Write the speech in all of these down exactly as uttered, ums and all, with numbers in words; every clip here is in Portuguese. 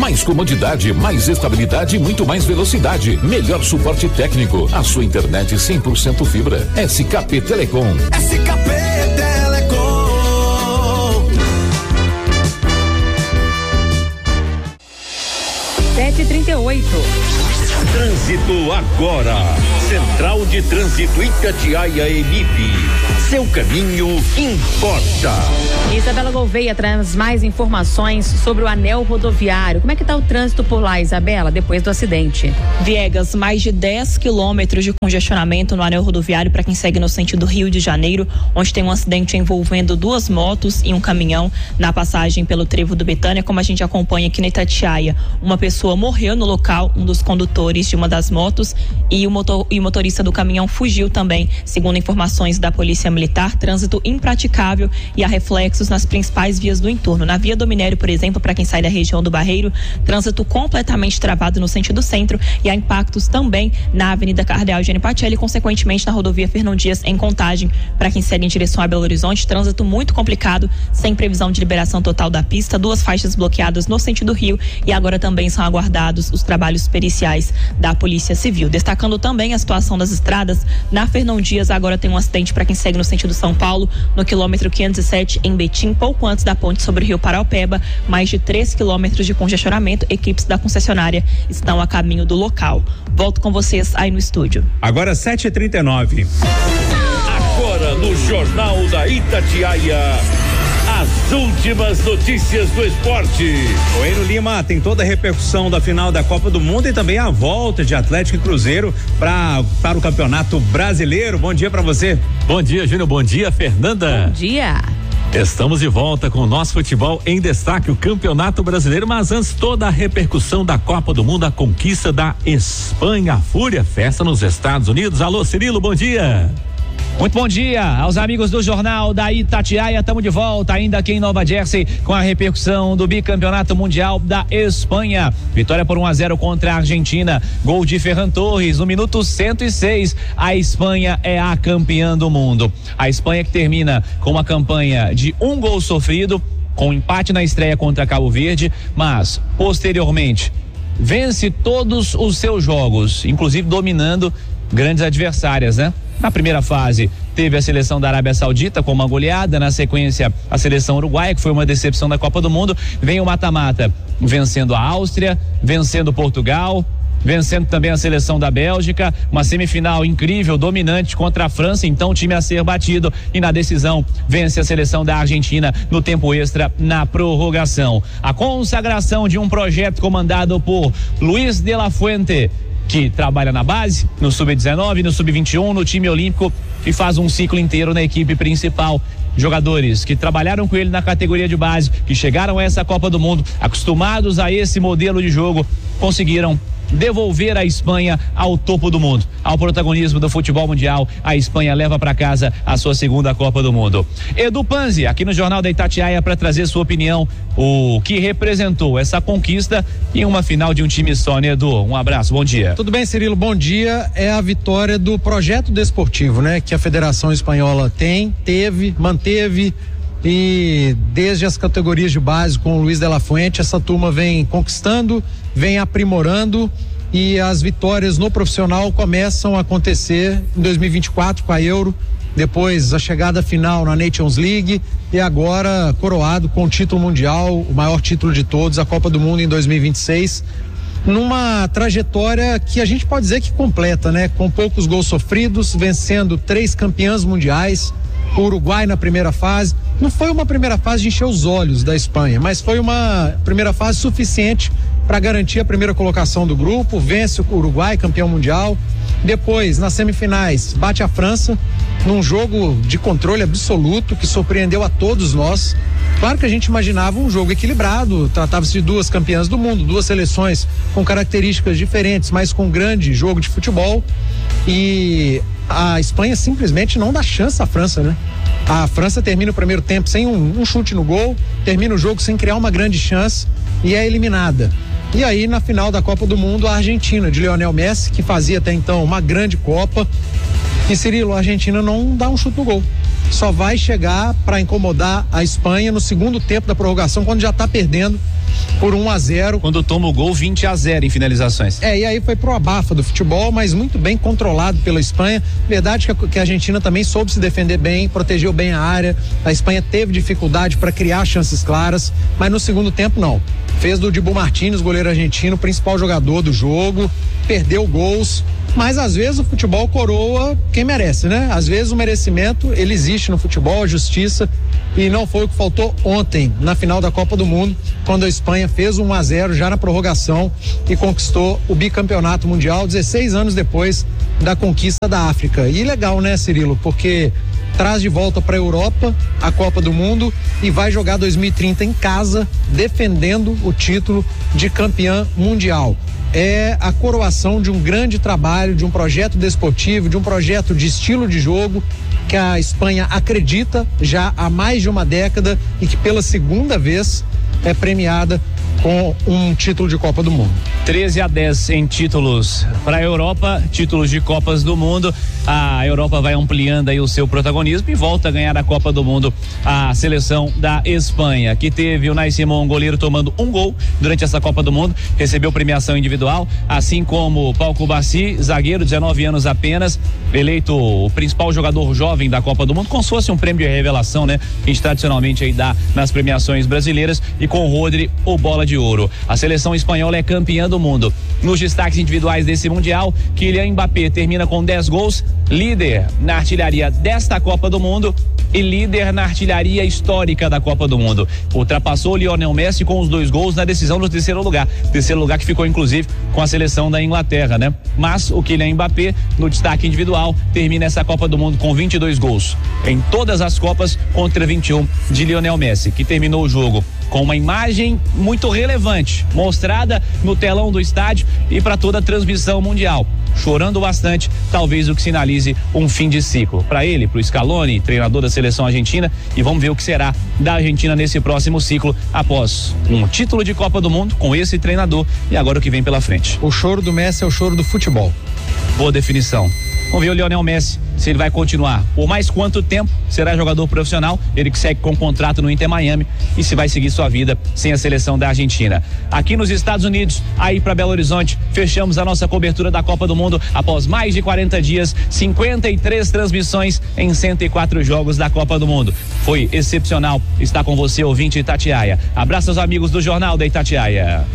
Mais comodidade, mais estabilidade e muito mais velocidade. Melhor suporte técnico. A sua internet cem por cento fibra. S K P Telecom. S K P Telecom. sete e trinta e oito. Trânsito agora. Central de Trânsito Itatiaia Emip. Seu caminho importa. Isabela Gouveia traz mais informações sobre o anel rodoviário. Como é que está o trânsito por lá, Isabela, depois do acidente? Viegas, mais de dez quilômetros de congestionamento no anel rodoviário para quem segue no sentido Rio de Janeiro, onde tem um acidente envolvendo duas motos e um caminhão na passagem pelo trevo do Betânia, como a gente acompanha aqui na Itatiaia. Uma pessoa morreu no local, um dos condutores de uma das motos, e o, motor, e o motorista do caminhão fugiu também, segundo informações da Polícia Militar. Trânsito impraticável e há reflexos nas principais vias do entorno. Na Via do Minério, por exemplo, para quem sai da região do Barreiro, trânsito completamente travado no sentido centro, e há impactos também na Avenida Cardeal Eugênio Pacelli e, consequentemente, na rodovia Fernão Dias, em Contagem, para quem segue em direção a Belo Horizonte. Trânsito muito complicado, sem previsão de liberação total da pista, duas faixas bloqueadas no sentido Rio, e agora também são aguardados os trabalhos periciais da Polícia Civil. Destacando também a situação das estradas, na Fernão Dias agora tem um acidente para quem segue no sentido São Paulo, no quilômetro quinhentos e sete em Betim, pouco antes da ponte sobre o Rio Paraupeba. Mais de três quilômetros de congestionamento. Equipes da concessionária estão a caminho do local. Volto com vocês aí no estúdio. Agora sete e trinta e nove. Agora no Jornal da Itatiaia, as últimas notícias do esporte. O Eiro Lima tem toda a repercussão da final da Copa do Mundo e também a volta de Atlético e Cruzeiro pra, para o Campeonato Brasileiro. Bom dia pra você. Bom dia, Júnior. Bom dia, Fernanda. Bom dia. Estamos de volta com o nosso futebol em destaque, o Campeonato Brasileiro, mas antes toda a repercussão da Copa do Mundo, a conquista da Espanha, a Fúria, festa nos Estados Unidos. Alô, Cirilo, bom dia. Muito bom dia aos amigos do Jornal da Itatiaia. Estamos de volta ainda aqui em Nova Jersey com a repercussão do bicampeonato mundial da Espanha. Vitória por um a zero contra a Argentina. Gol de Ferran Torres no minuto cento e seis. A Espanha é a campeã do mundo. A Espanha que termina com uma campanha de um gol sofrido, com empate na estreia contra Cabo Verde, mas posteriormente vence todos os seus jogos, inclusive dominando grandes adversárias, né? Na primeira fase teve a seleção da Arábia Saudita com uma goleada, na sequência a seleção uruguaia, que foi uma decepção da Copa do Mundo. Vem o mata-mata vencendo a Áustria, vencendo Portugal, vencendo também a seleção da Bélgica, uma semifinal incrível, dominante contra a França, então o time a ser batido, e na decisão vence a seleção da Argentina no tempo extra, na prorrogação. A consagração de um projeto comandado por Luiz de la Fuente, que trabalha na base, no sub dezenove, no sub vinte e um, no time olímpico, e faz um ciclo inteiro na equipe principal. Jogadores que trabalharam com ele na categoria de base, que chegaram a essa Copa do Mundo, acostumados a esse modelo de jogo, conseguiram devolver a Espanha ao topo do mundo, ao protagonismo do futebol mundial. A Espanha leva para casa a sua segunda Copa do Mundo. Edu Panzi, aqui no Jornal da Itatiaia, para trazer sua opinião, o que representou essa conquista em uma final de um time só, né, Edu? Um abraço, bom dia. Tudo bem, Cirilo, bom dia. É a vitória do projeto desportivo, né, que a Federação Espanhola tem, teve, manteve, e desde as categorias de base com o Luiz de la Fuente, essa turma vem conquistando, vem aprimorando, e as vitórias no profissional começam a acontecer em dois mil e vinte e quatro com a Euro, depois a chegada final na Nations League, e agora coroado com o título mundial, o maior título de todos, a Copa do Mundo em dois mil e vinte e seis, numa trajetória que a gente pode dizer que completa, né? Com poucos gols sofridos, vencendo três campeãs mundiais, o Uruguai na primeira fase. Não foi uma primeira fase de encher os olhos da Espanha, mas foi uma primeira fase suficiente para garantir a primeira colocação do grupo. Vence o Uruguai, campeão mundial. Depois, nas semifinais, bate a França num jogo de controle absoluto que surpreendeu a todos nós. Claro que a gente imaginava um jogo equilibrado, tratava-se de duas campeãs do mundo, duas seleções com características diferentes, mas com um grande jogo de futebol, e a Espanha simplesmente não dá chance à França, né? A França termina o primeiro tempo sem um, um chute no gol, termina o jogo sem criar uma grande chance e é eliminada. E aí, na final da Copa do Mundo, a Argentina, de Lionel Messi, que fazia até então uma grande Copa. E, Cirilo, a Argentina não dá um chute no gol. Só vai chegar para incomodar a Espanha no segundo tempo da prorrogação, quando já está perdendo por um a zero. Quando toma o gol, vinte a zero em finalizações. É, e aí foi pro abafa do futebol, mas muito bem controlado pela Espanha. Verdade que a, que a Argentina também soube se defender bem, protegeu bem a área. A Espanha teve dificuldade para criar chances claras, mas no segundo tempo não. Fez do Dibu Martínez, goleiro argentino, o principal jogador do jogo, perdeu gols. Mas às vezes o futebol coroa quem merece, né? Às vezes o merecimento, ele existe no futebol, a justiça, e não foi o que faltou ontem na final da Copa do Mundo, quando a Espanha fez um a zero já na prorrogação e conquistou o bicampeonato mundial dezesseis anos depois da conquista da África. E legal, né, Cirilo? Porque traz de volta para a Europa a Copa do Mundo e vai jogar dois mil e trinta em casa, defendendo o título de campeã mundial. É a coroação de um grande trabalho, de um projeto desportivo, de um projeto de estilo de jogo que a Espanha acredita já há mais de uma década e que pela segunda vez é premiada com um título de Copa do Mundo. treze a dez em títulos para a Europa, títulos de Copas do Mundo. A Europa vai ampliando aí o seu protagonismo e volta a ganhar a Copa do Mundo a seleção da Espanha, que teve o Nai Simón, goleiro, tomando um gol durante essa Copa do Mundo, recebeu premiação individual, assim como Pau Cubarsí, zagueiro, dezenove anos apenas, eleito o principal jogador jovem da Copa do Mundo, como se fosse um prêmio de revelação, né? Que a gente tradicionalmente aí dá nas premiações brasileiras, e com o Rodri, o bola de ouro. A seleção espanhola é campeã do mundo. Nos destaques individuais desse Mundial, Kylian Mbappé termina com dez gols, líder na artilharia desta Copa do Mundo e líder na artilharia histórica da Copa do Mundo. Ultrapassou o Lionel Messi com os dois gols na decisão do terceiro lugar. Terceiro lugar que ficou, inclusive, com a seleção da Inglaterra, né? Mas o Kylian Mbappé, no destaque individual, termina essa Copa do Mundo com vinte e dois gols em todas as Copas, contra vinte e um de Lionel Messi, que terminou o jogo com uma imagem muito relevante, mostrada no telão do estádio e para toda a transmissão mundial. Chorando bastante, talvez o que sinalize um fim de ciclo. Para ele, para o Scaloni, treinador da seleção argentina, e vamos ver o que será da Argentina nesse próximo ciclo, após um título de Copa do Mundo com esse treinador e agora o que vem pela frente. O choro do Messi é o choro do futebol. Boa definição. Vamos ver o Lionel Messi, se ele vai continuar por mais quanto tempo será jogador profissional, ele que segue com contrato no Inter Miami, e se vai seguir sua vida sem a seleção da Argentina. Aqui nos Estados Unidos, aí para Belo Horizonte, fechamos a nossa cobertura da Copa do Mundo após mais de quarenta dias, cinquenta e três transmissões em cento e quatro jogos da Copa do Mundo. Foi excepcional estar com você, ouvinte Itatiaia. Abraço aos amigos do Jornal da Itatiaia.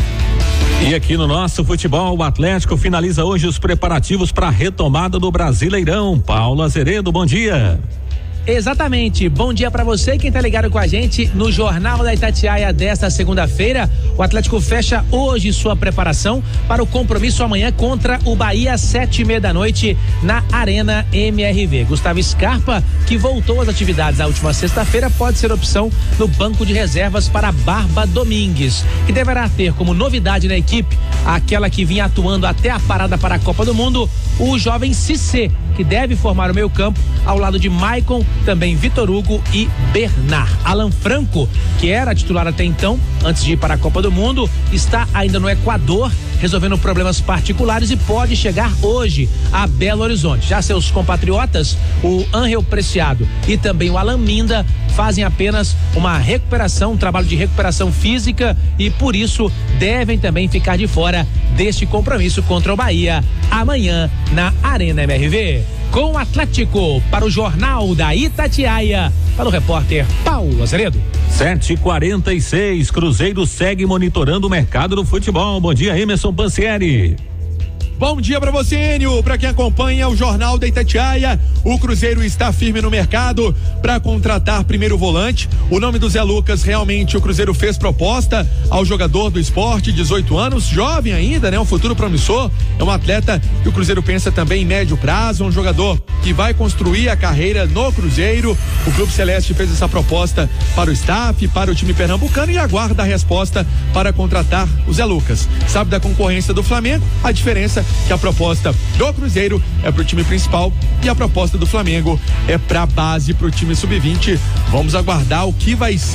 E aqui no nosso futebol, o Atlético finaliza hoje os preparativos para a retomada do Brasileirão. Paulo Azeredo, bom dia. Exatamente, bom dia pra você, quem tá ligado com a gente no Jornal da Itatiaia desta segunda-feira. O Atlético fecha hoje sua preparação para o compromisso amanhã contra o Bahia, sete e meia da noite, na Arena M R V. Gustavo Scarpa, que voltou às atividades na última sexta-feira, pode ser opção no banco de reservas para Barba Domingues, que deverá ter como novidade na equipe aquela que vinha atuando até a parada para a Copa do Mundo, o jovem Cissé, que deve formar o meio campo ao lado de Maicon, também Vitor Hugo e Bernard. Alan Franco, que era titular até então, antes de ir para a Copa do Mundo, está ainda no Equador, resolvendo problemas particulares, e pode chegar hoje a Belo Horizonte. Já seus compatriotas, o Ángel Preciado e também o Alan Minda, fazem apenas uma recuperação, um trabalho de recuperação física, e por isso devem também ficar de fora deste compromisso contra o Bahia amanhã na Arena M R V. Com o Atlético, para o Jornal da Itatiaia, para o repórter Paulo Azeredo. sete e quarenta e seis, Cruzeiro segue monitorando o mercado do futebol. Bom dia, Emerson Pansieri. Bom dia para você, Enio. Para quem acompanha o Jornal da Itatiaia, o Cruzeiro está firme no mercado para contratar primeiro volante. O nome do Zé Lucas, realmente o Cruzeiro fez proposta ao jogador do Sport, dezoito anos, jovem ainda, né? Um futuro promissor. É um atleta que o Cruzeiro pensa também em médio prazo, um jogador que vai construir a carreira no Cruzeiro. O Clube Celeste fez essa proposta para o staff, para o time pernambucano, e aguarda a resposta para contratar o Zé Lucas. Sabe da concorrência do Flamengo? A diferença que a proposta do Cruzeiro é pro time principal e a proposta do Flamengo é pra base, pro time sub vinte. Vamos aguardar o que vai ser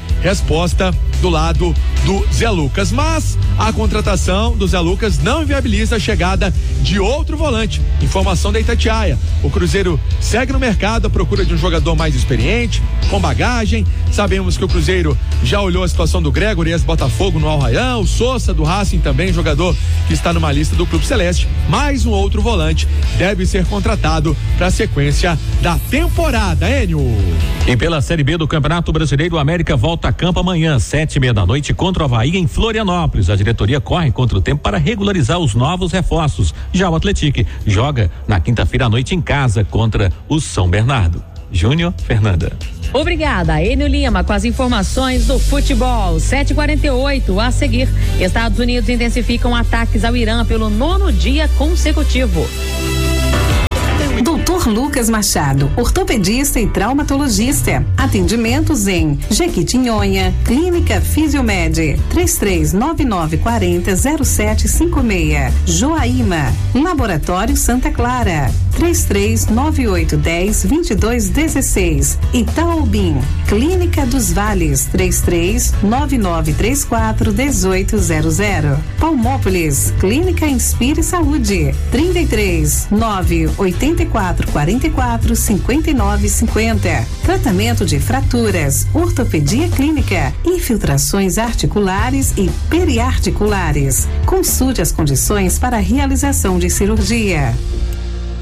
resposta do lado do Zé Lucas. Mas a contratação do Zé Lucas não inviabiliza a chegada de outro volante. Informação da Itatiaia. O Cruzeiro segue no mercado à procura de um jogador mais experiente, com bagagem. Sabemos que o Cruzeiro já olhou a situação do Gregory, ex-Botafogo no Al-Rayyan, o Sousa do Racing também, jogador que está numa lista do Clube Celeste. Mais um outro volante deve ser contratado para a sequência da temporada, Enio. E pela Série B do Campeonato Brasileiro, o América volta a campo amanhã, sete e meia da noite, contra o Avaí em Florianópolis. A diretoria corre contra o tempo para regularizar os novos reforços. Já o Atlético joga na quinta-feira à noite em casa contra o São Bernardo. Júnior, Fernanda. Obrigada, Enio Lima, com as informações do futebol. sete e quarenta e oito, a seguir, Estados Unidos intensificam ataques ao Irã pelo nono dia consecutivo. doutor Lucas Machado, ortopedista e traumatologista. Atendimentos em Jequitinhonha, Clínica Fisiomed, três três nove nove quatro zero zero sete cinco seis. Joaíma, Laboratório Santa Clara, três três nove oito um zero dois dois um seis. Itaobim, Clínica dos Vales, três três nove nove três quatro um oito zero zero. Palmópolis, Clínica Inspire Saúde, trinta e três nove oito quatro quarenta e quatro cinquenta e nove cinquenta. Tratamento de fraturas, ortopedia clínica, infiltrações articulares e periarticulares. Consulte as condições para a realização de cirurgia.